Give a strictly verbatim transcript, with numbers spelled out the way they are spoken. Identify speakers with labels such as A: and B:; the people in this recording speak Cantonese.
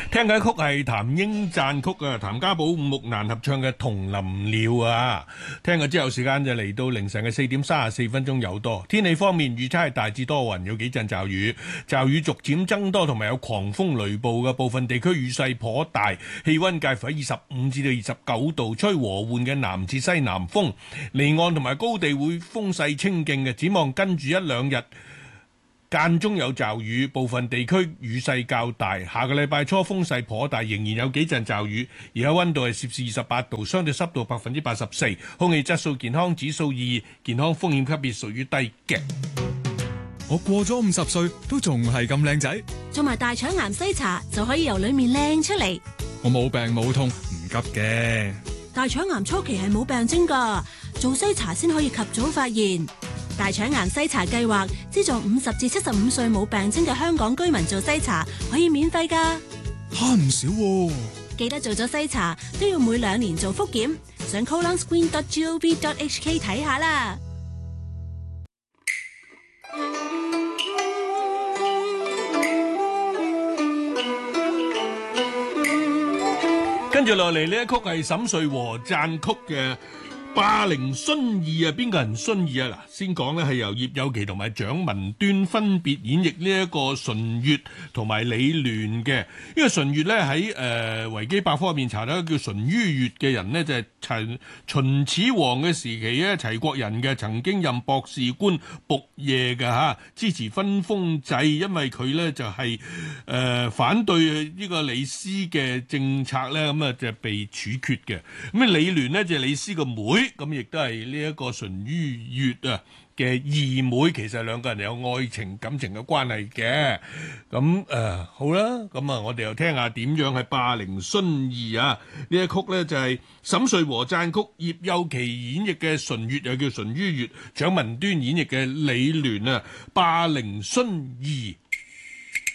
A: 聽緊曲係譚英讚曲啊，譚家寶、五木蘭合唱嘅《同林鳥》啊。聽咗之後，時間就嚟到凌晨嘅四點三十四分鐘有多。天氣方面預測係大致多雲，有幾陣驟雨，驟雨逐漸增多，同埋有狂風雷暴嘅，部分地區雨勢頗大。氣溫介乎喺二十五至到二十九度，吹和緩嘅南至西南風，離岸同埋高地會風勢清勁嘅。展望跟住一兩日，間中有驟雨，部分地區雨勢較大。下個禮拜初風勢頗大，仍然有幾陣驟雨。而家溫度係攝氏二十八度，相對濕度百分之八十四，空氣質素健康指數二，健康風險級別屬於低嘅。
B: 我過咗五十歲都仲係咁靚仔，
C: 做埋大腸癌篩查就可以由裏面靚出嚟。
B: 我冇病冇痛，唔急嘅。
C: 大腸癌初期係冇病徵㗎，做篩查先可以及早發現。大腸癌篩查計劃資助五十至七十五歲冇病徵嘅香港居民做篩查，可以免費㗎。
B: 慳唔少喎。
C: 記得做咗篩查都要每兩年做複檢，上 colon screen dot gov dot h k 睇下啦。
A: 跟住落嚟呢一曲係沈瑞和讚曲嘅霸凌殉義啊，邊個人殉義啊？嗱，先講咧係由葉有琪同埋蔣文端分別演繹呢一個純月同埋李亂嘅。呢個純月咧喺誒維基百科入面查到一個叫淳于越嘅人呢，就係秦秦始皇嘅時期咧，齊國人嘅，曾經任博士官僕射嘅嚇，支持分封制，因為佢咧就係、是、誒、呃、反對呢個李斯嘅政策咧，咁啊就被處決嘅。咁啊李亂呢，就係李斯個妹。咁亦都係呢一個淳于越啊嘅義妹，其實兩個人有愛情感情嘅關係嘅。咁誒、呃、好啦，咁啊我哋又聽下點樣係霸凌殉義啊？呢一曲呢就係、是、沈瑞和讚曲，葉有琪演繹嘅淳越又叫淳于越，蔣文端演繹嘅李亂啊，霸凌殉義。